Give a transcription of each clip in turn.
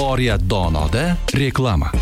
Oriyat Donoda reklama.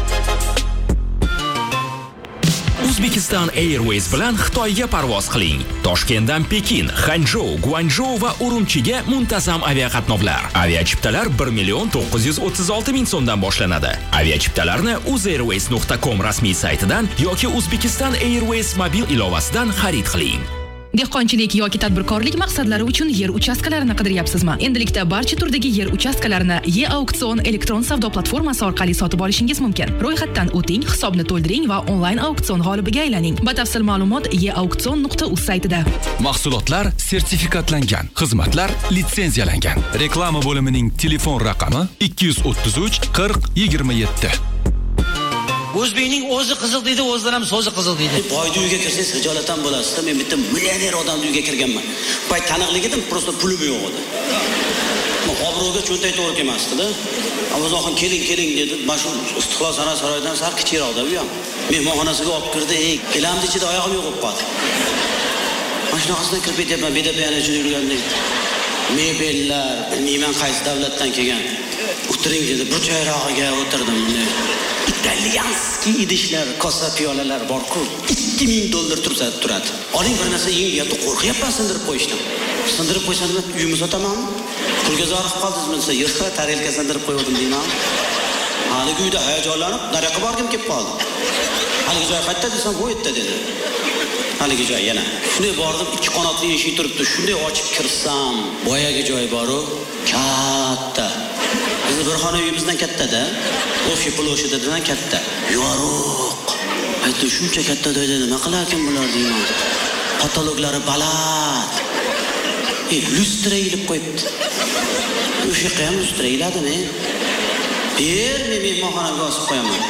Uzbekistan Airways bilan Xitoyga parvoz qiling. Toshkentdan Pekin, Hanzhou, Guangzhou va Urumchiga muntazam aviaqatnovlar. Aviachiptalar 1,936,000 so'mdan boshlanadi. Aviachiptalarni uzairways.com rasmiy saytidan yoki Uzbekistan Airways mobil ilovasidan xarid qiling. Dehqonchilik yoki tadbirkorlik maqsadlari uchun yer uchastkalarini qidiryapsizmi? Endilikda barcha turdagi yer uchastkalarini E-Auksion elektron savdo platformasi orqali sotib olishingiz mumkin. Ro'yxatdan o'ting, hisobni to'ldiring va onlayn auksion g'olibiga aylaning. Batafsil ma'lumot eauksion.uz saytida. Mahsulotlar sertifikatlangan, xizmatlar litsenziyalangan. Reklama bo'limining telefon raqami 233 40 27. O'zbekning o'zi qiziq deydi, o'zidan ham so'zi qiziq deydi. Boyni uyiga kirsangiz xijolatdan bo'lasiz. Men bitta millioner odamning uyiga kirganman. Boy taniqlik edim, просто pulim yo'q edi. Obro'ga cho'ntak to'g'ri kelmasdi-da. Avzoxon keling dedi. Mana shu Istiqlol san'at saroyidan sal kichikroqda u ham. Mehmonxonasiga olib kirdi. Kelamdi ichida oyog'im yo'q bo'lib qoldi. Mana shunaqasidan kirib ketyapman, bedapani ichida yurgandek. Mebellar, bilmayman qaysi davlatdan kelgan. O'tiring dedi, burchayrog'iga o'tirdim. İtalyanski idishlar, kosa piyolalar bor-ku, $2000 turadi. Oling bir narsa yeng, yo'q, qo'rqyapman sindirib qo'yishdan. Sindirib qo'ysam nima, uyimni sotamanmi? Pulga zarar qilib qoldingizmi desa, yo'q, tarelka sindirib qo'ydim deyman. Haligi uyda hayajonlanib, nariyoqqa borgim kelib qoldi. Haligi joy qayerda desam, bu yerda dedi. Haligi joy yana. Shunday bordim, ikki qanotli eshik turibdi. Shunday ochib kirsam, boyagi joy bor-ku, katta. Biz bir xona uyimizdan katta-da. O'sha ploshadidan katta. Yo'q. Aytdi, shuncha katta joyda nima qilarkan bular deyman. Patologlari baland. Lustra ilib qo'yibdi. O'sha yoqqa ham lustra iladimi? Men mehmonxonaga osib qo'yaman.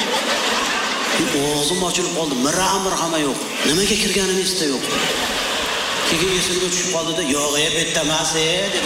O'zim ochilib qoldi. Miramir hamma yo'q. Nimaga kirganim esda yo'q. Keyin esimga tushib qoldi-da, yo'q, bitta emas, dedi.